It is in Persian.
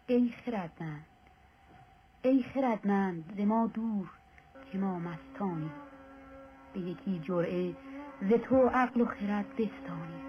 ای خردمند، ای خردمند ز ما دور که ما مستانی، به یکی جرعه ز تو عقل و خرد بستانی.